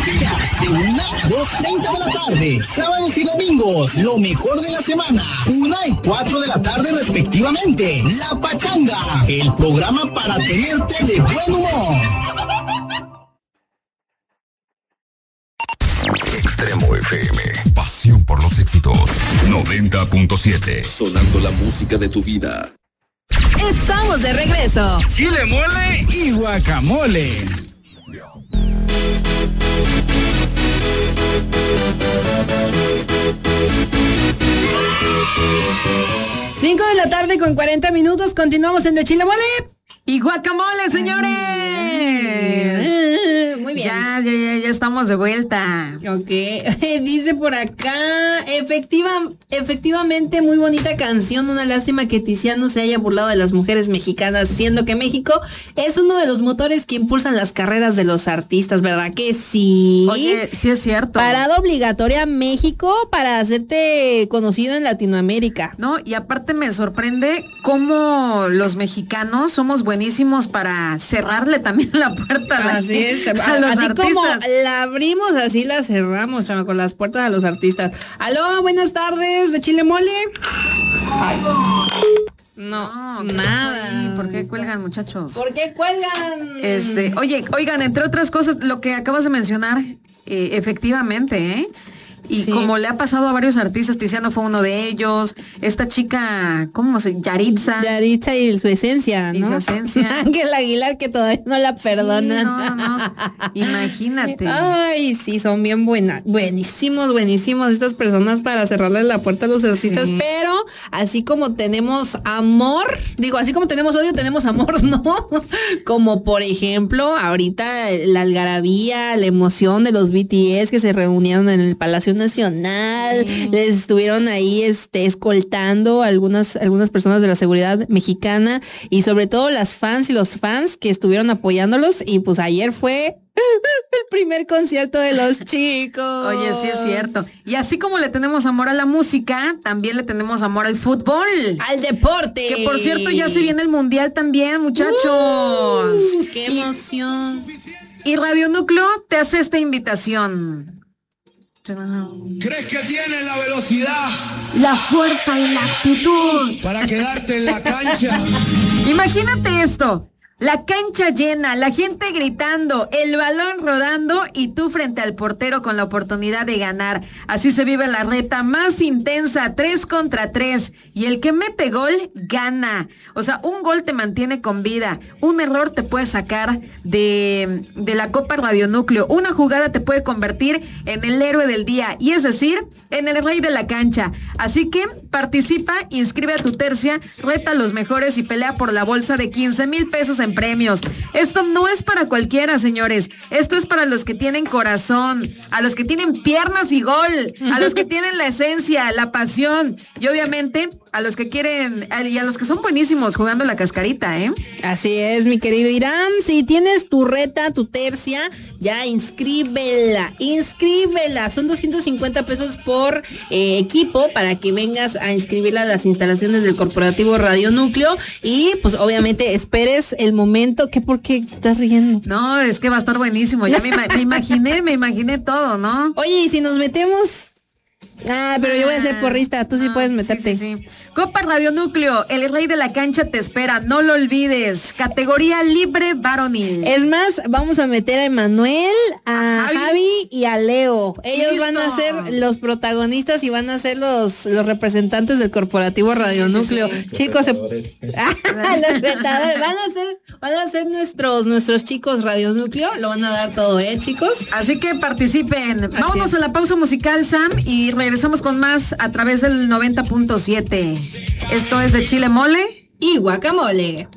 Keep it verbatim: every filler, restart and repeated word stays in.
escuchas de una a dos treinta de la tarde, sábados y domingos, lo mejor de la semana, una y cuatro de la tarde respectivamente. La Pachanga, el programa para tenerte de buen humor. Extremo F M, pasión por los éxitos. noventa punto siete, sonando la música de tu vida. Estamos de regreso. Chile mole y guacamole. Cinco de la tarde con cuarenta minutos. Continuamos en De Chile Mole y Guacamole, señores. Muy bien. Ya, ya, ya, ya estamos de vuelta. Ok. Dice por acá, efectiva, efectivamente, muy bonita canción. Una lástima que Tiziano se haya burlado de las mujeres mexicanas, siendo que México es uno de los motores que impulsan las carreras de los artistas, ¿verdad que sí? Oye, sí es cierto. Parada obligatoria México para hacerte conocido en Latinoamérica. No, y aparte me sorprende cómo los mexicanos somos buenísimos para cerrarle también la puerta a la Así es. a los así artistas. Como la abrimos, así la cerramos, chama, con las puertas a los artistas. Aló, buenas tardes, de Chile Mole. Ay. No, no nada. ¿Por qué cuelgan, muchachos? ¿Por qué cuelgan? Este, oye, oigan, entre otras cosas, lo que acabas de mencionar, eh, efectivamente, ¿eh? Y sí, como le ha pasado a varios artistas, Tiziano fue uno de ellos, esta chica, ¿cómo se llama? Yaritza. Yaritza y su esencia, ¿no? Y su esencia. Ángel Aguilar, que todavía no la perdonan. Sí, no, no. Imagínate. Ay, sí, son bien buenas, buenísimos, buenísimos estas personas para cerrarle la puerta a los artistas, sí. Pero así como tenemos amor, digo, así como tenemos odio, tenemos amor, ¿no? Como por ejemplo, ahorita la algarabía, la emoción de los B T S que se reunieron en el Palacio Nacional, sí. Les estuvieron ahí este, escoltando algunas, algunas personas de la seguridad mexicana y sobre todo las fans y los fans que estuvieron apoyándolos, y pues ayer fue el primer concierto de los chicos. Oye, sí es cierto. Y así como le tenemos amor a la música, también le tenemos amor al fútbol. Al deporte. Que por cierto ya se viene el mundial también, muchachos. Uh, ¡Qué emoción! Y, y Radio Núcleo te hace esta invitación. ¿Crees que tienes la velocidad, la fuerza y la actitud para quedarte en la cancha? Imagínate esto. La cancha llena, la gente gritando, el balón rodando y tú frente al portero con la oportunidad de ganar. Así se vive la reta más intensa, tres contra tres. Y el que mete gol, gana. O sea, un gol te mantiene con vida. Un error te puede sacar de, de la Copa Radio Núcleo. Una jugada te puede convertir en el héroe del día. Y es decir, en el rey de la cancha. Así que participa, inscribe a tu tercia, reta a los mejores y pelea por la bolsa de quince mil pesos en premios. Esto no es para cualquiera, señores. Esto es para los que tienen corazón, a los que tienen piernas y gol, a los que tienen la esencia, la pasión y obviamente a los que quieren y a los que son buenísimos jugando la cascarita, ¿eh? Así es, mi querido Irán. Si tienes tu reta, tu tercia, ya inscríbela, inscríbela. Son doscientos cincuenta pesos por eh, equipo para que vengas a inscribirla a las instalaciones del Corporativo Radio Núcleo y pues obviamente esperes el momento. ¿Qué? ¿Por qué estás riendo? No, es que va a estar buenísimo. Ya me, me imaginé, me imaginé todo, ¿no? Oye, ¿y si nos metemos? Ah, pero ah, yo voy a ser porrista, tú sí ah, puedes meterte. Sí, sí, sí. Copa Radio Núcleo, el rey de la cancha te espera, no lo olvides. Categoría libre varonil. Es más, vamos a meter a Emanuel, a, a Javi. Javi y a Leo. Ellos Listo. Van a ser los protagonistas y van a ser los, los representantes del Corporativo sí, Radio sí, Núcleo. Sí. Chicos, se... los retadores van a ser, van a ser nuestros, nuestros chicos Radio Núcleo, lo van a dar todo, ¿eh, chicos? Así que participen. Así Vámonos es. a la pausa musical, Sam, y regresamos con más a través del noventa punto siete. Esto es de Chile Mole y Guacamole.